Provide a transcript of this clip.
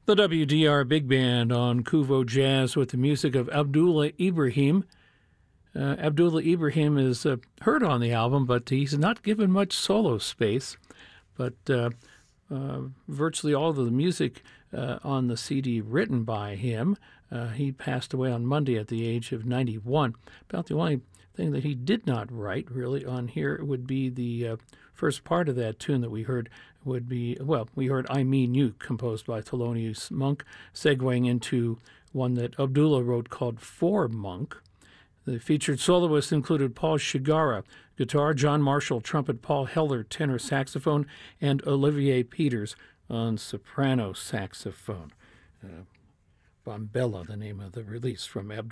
The WDR Big Band on Kuvo Jazz with the music of Abdullah Ibrahim. Abdullah Ibrahim is heard on the album, but he's not given much solo space. But virtually all of the music on the CD written by him. He passed away on Monday at the age of 91. About the only thing that he did not write really on here would be the first part of that tune that we heard would be, well, we heard I Mean You, composed by Thelonious Monk, segueing into one that Abdullah wrote called For Monk. The featured soloists included Paul Shigara, guitar, John Marshall, trumpet, Paul Heller, tenor saxophone, and Olivier Peters on soprano saxophone. Bombella, the name of the release from Abdullah.